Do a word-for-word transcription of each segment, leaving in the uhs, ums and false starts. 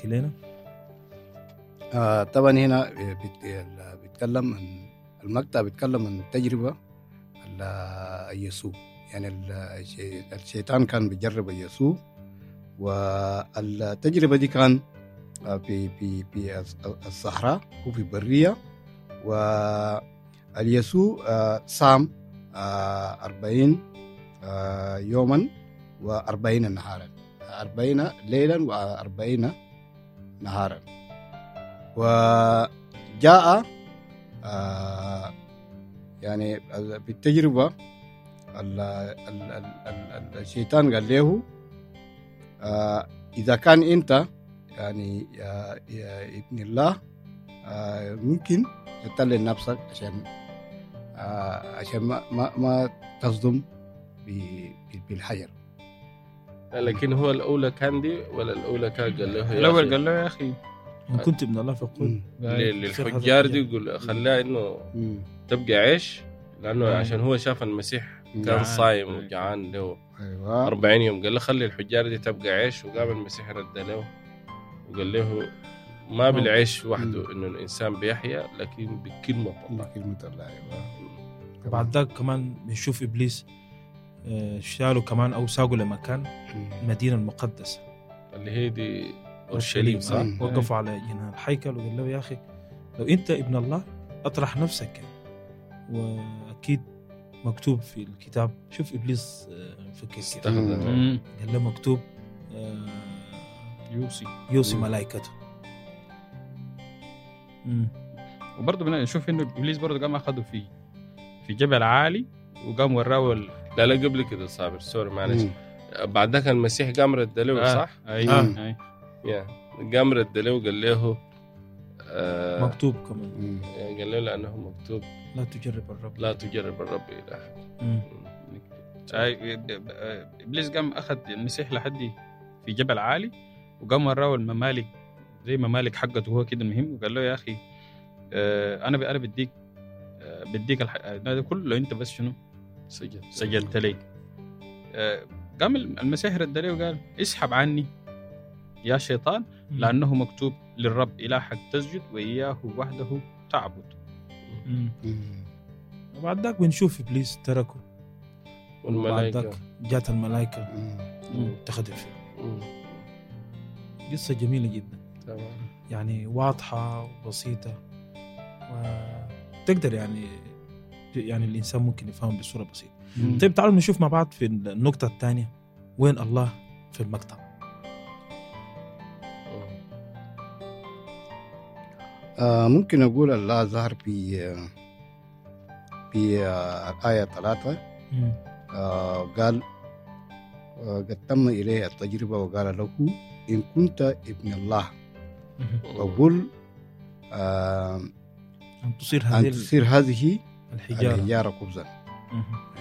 تحكي لنا؟ آه طبعا هنا بيت- بيتكلم عن المقطع، بيتكلم عن التجربة ال- يسوع. يعني ال- الشي- الشيطان كان بيجرب يسوع، والتجربة دي كان آه، في في في الصحراء وفي البرية. واليسوع آه، صام آه، أربعين آه، يوما وأربعين نهارا، أربعين ليلا وأربعين نهارا. وجاء آه، يعني بالتجربة ال- ال- ال- ال- الشيطان قال له آه، إذا كان أنت يعني يا, يا ابن الله آه، ممكن تتلل نفسك عشان آه، عشان ما ما, ما تصدم ب- بالحجر. لكن هو الأولى كان دي ولا الأولى كان قال له يا الأول أخي قال له يا أخي إن كنت ابن الله فقل. مم. لل- للحجار دي يقول خلاه إنه مم. تبقى عيش، لأنه أيوة. عشان هو شاف المسيح كان جعان. صايم وجعان له أيوة. أربعين يوم، قال له خلي الحجار دي تبقى عيش، وقام المسيح رد له وقال له ما بالعيش وحده إنه الإنسان بيحيا، لكن بكلمة الله. كلمة الله. أيوة. وبعد ذاك كمان بنشوف إبليس آه، شالوا كمان أو ساقوا لمكان مم. المدينة المقدسة اللي هي دي أورشليم صح؟ مم. وقفوا على جناح الحيكل وقال له يا أخي لو أنت ابن الله أطرح نفسك. وأكيد مكتوب في الكتاب، شوف إبليس آه، فكر كيف استخدم مم. قال له مكتوب آه، يوصي يوصي مم. ملائكته. مم. وبرضه بنشوف انه ابليس برضه قام اخذه في في جبل عالي وقام وراه ال... لا لا قبل كده صابر سوري معلش، مم. بعد ذاك المسيح قام رد له آه. صح؟ ايوه آه. أي. يا قام رد له وقال له آه مكتوب كمان مم. قال له لأنه مكتوب لا تجرب الرب. لا تجرب الرب إلهك. مم. أي. ابليس قام اخذ المسيح لحد في جبل عالي وقام وراه الممالك زي ممالك حقته هو كده المهم، وقال له يا اخي آه، انا انا بديك آه، بديك الح... هذا كله انت بس شنو سجد سجدت لي. آه، قام المسيح رد عليه وقال اسحب عني يا شيطان لأنه مكتوب للرب إلهك تسجد وإياه وحده تعبد. مم. مم. وبعد ذاك بنشوف إبليس تركه، وبعد والملائكة ذاك جات الملائكة مم. اتخذت فيه. مم. قصة جميلة جدا، تمام. يعني واضحة وبسيطة، وتقدر يعني يعني الإنسان ممكن يفهم بصورة بسيطة. مم. طيب تعالوا نشوف مع بعض في النقطة الثانية وين الله في المقطع. آه ممكن أقول الله ظهر في آه في آه آية ثلاثة. مم. آه قال آه قد تم إليه التجربة وقال له إن كنت ابن الله فقل آه أن تصير أن هذه تصير هذه الحجارة. الحجارة خبزا. مم.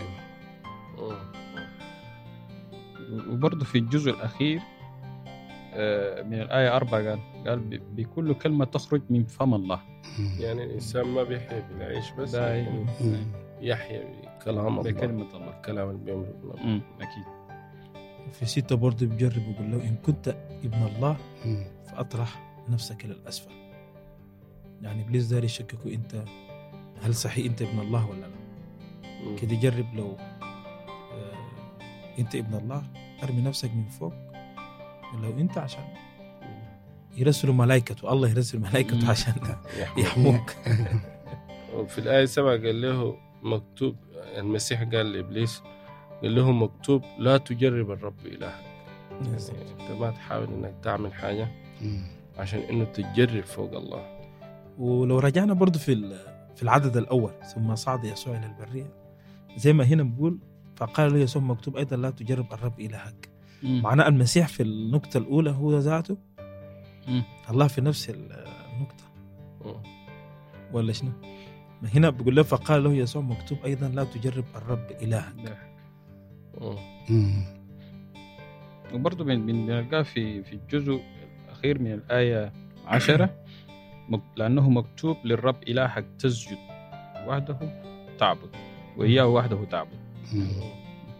وبرضه في الجزء الأخير آه، من الآية أربعة قال قال ب- بكل كلمة تخرج من فم الله. يعني الإنسان ما بيحيا بالعيش بس، ده لكن مم. يحيا بكلام الله، بكلمة الله. الكلام اللي بيمر بالله. مم، أكيد. في ستة برضه بيجرب ويقول له إن كنت ابن الله مم. فأطرح نفسك إلى الأسفل. يعني إبليس داري يشككوا أنت هل صحيح أنت ابن الله ولا لا. مم. كده جرب لو آه أنت ابن الله أرمي نفسك من فوق، ولو أنت عشان يرسلوا ملائكته، الله يرسل ملائكته مم. عشان يحيا. يحموك. وفي الآية سبعة قال له مكتوب، المسيح قال لإبليس قال له مكتوب لا تجرب الرب إلهك. يعني أنت ما تحاول إنك تعمل حاجة مم. عشان إنه تجرب فوق الله. ولو رجعنا برضو في ال- في العدد الأول ثم صعد يسوع إلى البرية، زي ما هنا بقول فقال له يسوع مكتوب أيضا لا تجرب الرب إلهك. مم. معناه المسيح في النقطة الأولى هو ذاته، مم. الله في نفس النقطة مم. ولا شنو؟ ما هنا بقول له فقال له يسوع مكتوب أيضا لا تجرب الرب إلهك. مم. مم. وبرضه بن- بن- بنلقاه في في الجزء الأخير من الآية عشرة مك- لأنه مكتوب للرب إلهك تسجد وحده تعبد وإياه وحده تعبد. مم.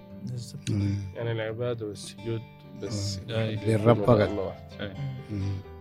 بالضبط. مم. يعني العبادة والسجود بس آه. للرب فقط. الله واحد. أي. مم.